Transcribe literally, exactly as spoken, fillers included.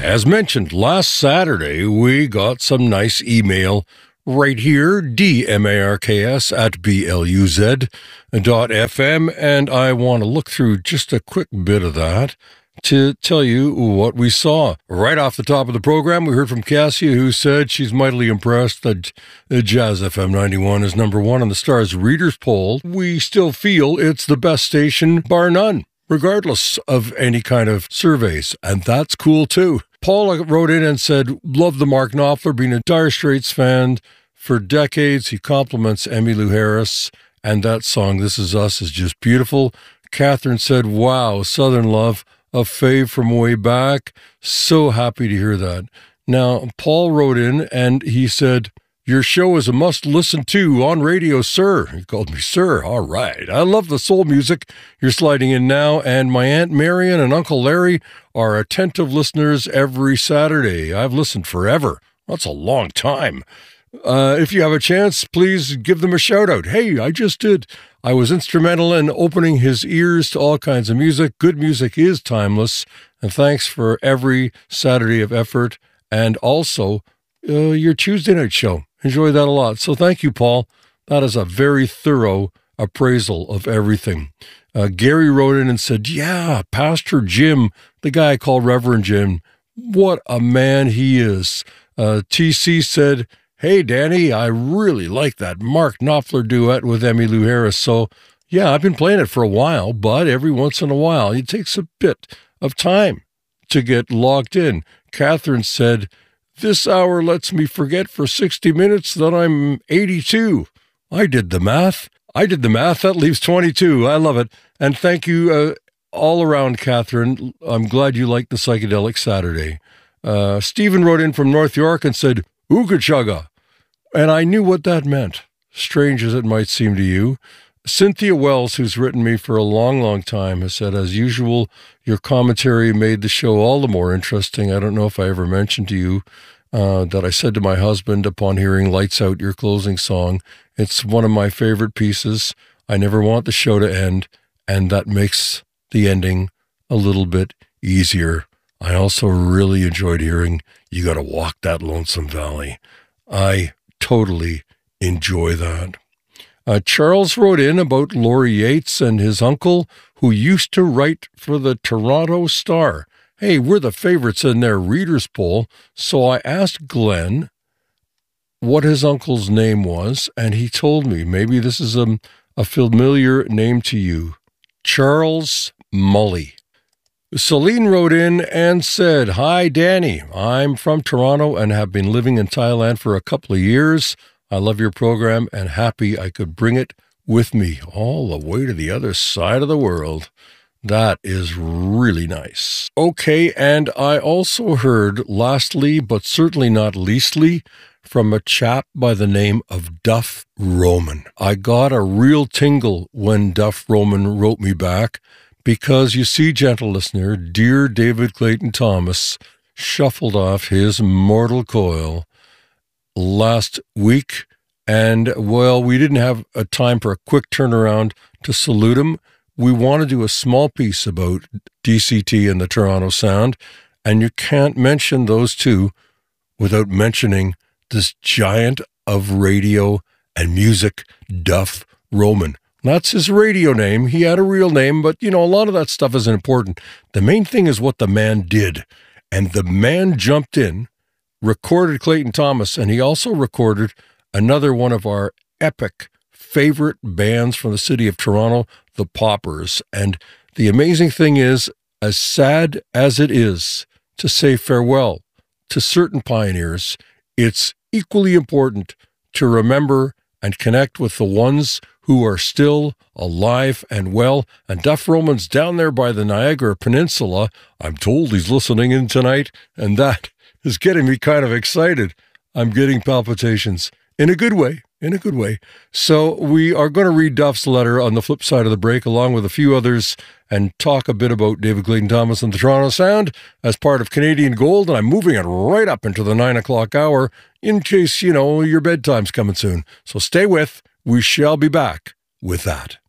As mentioned, last Saturday, we got some nice email right here, D M A R K S at B L U Z dot F M, and I want to look through just a quick bit of that to tell you what we saw. Right off the top of the program, we heard from Cassia, who said she's mightily impressed that Jazz F M ninety-one is number one on the Star's Readers Poll. We still feel it's the best station, bar none, regardless of any kind of surveys, and that's cool too. Paula wrote in and said, love the Mark Knopfler, being a Dire Straits fan for decades. He compliments Emmylou Harris, and that song, This Is Us, is just beautiful. Catherine said, wow, Southern Love, a fave from way back. So happy to hear that. Now, Paul wrote in and he said, your show is a must listen to on radio, sir. He called me sir. All right. I love the soul music you're sliding in now, and my Aunt Marion and Uncle Larry are attentive listeners every Saturday. I've listened forever. That's a long time. Uh, if you have a chance, please give them a shout out. Hey, I just did. I was instrumental in opening his ears to all kinds of music. Good music is timeless. And thanks for every Saturday of effort, and also uh, your Tuesday night show. Enjoy that a lot. So thank you, Paul. That is a very thorough appraisal of everything. Uh, Gary wrote in and said, yeah, Pastor Jim, the guy I call Reverend Jim, what a man he is. Uh, T C said, hey, Danny, I really like that Mark Knopfler duet with Emmylou Harris. So, yeah, I've been playing it for a while, but every once in a while, it takes a bit of time to get logged in. Catherine said, this hour lets me forget for sixty minutes that I'm eighty-two. I did the math. I did the math. That leaves twenty-two. I love it. And thank you uh, all around, Catherine. I'm glad you liked the Psychedelic Saturday. Uh, Stephen wrote in from North York and said, Ooga chugga. And I knew what that meant, strange as it might seem to you. Cynthia Wells, who's written me for a long, long time, has said, as usual, your commentary made the show all the more interesting. I don't know if I ever mentioned to you uh, that I said to my husband upon hearing Lights Out, your closing song, it's one of my favorite pieces. I never want the show to end, and that makes the ending a little bit easier. I also really enjoyed hearing You Gotta Walk That Lonesome Valley. I totally enjoy that. Uh, Charles wrote in about Laurie Yates and his uncle, who used to write for the Toronto Star. Hey, we're the favorites in their readers poll, so I asked Glenn what his uncle's name was, and he told me. Maybe this is a, a familiar name to you. Charles Mully. Celine wrote in and said, hi, Danny. I'm from Toronto and have been living in Thailand for a couple of years. I love your program and happy I could bring it with me all the way to the other side of the world. That is really nice. Okay, and I also heard, lastly, but certainly not leastly, from a chap by the name of Duff Roman. I got a real tingle when Duff Roman wrote me back, because you see, gentle listener, dear David Clayton Thomas shuffled off his mortal coil last week, and, well, we didn't have a time for a quick turnaround to salute him. We want to do a small piece about D C T and the Toronto Sound, and you can't mention those two without mentioning this giant of radio and music, Duff Roman. That's his radio name. He had a real name, but, you know, a lot of that stuff isn't important. The main thing is what the man did. And the man jumped in, recorded Clayton Thomas, and he also recorded another one of our epic favorite bands from the city of Toronto, the Poppers. And the amazing thing is, as sad as it is to say farewell to certain pioneers, it's equally important to remember and connect with the ones who are still alive and well. And Duff Roman's down there by the Niagara Peninsula. I'm told he's listening in tonight, and that is getting me kind of excited. I'm getting palpitations in a good way, in a good way. So we are going to read Duff's letter on the flip side of the break, along with a few others, and talk a bit about David Clayton Thomas and the Toronto Sound as part of Canadian Gold. And I'm moving it right up into the nine o'clock hour in case, you know, your bedtime's coming soon. So stay with. We shall be back with that.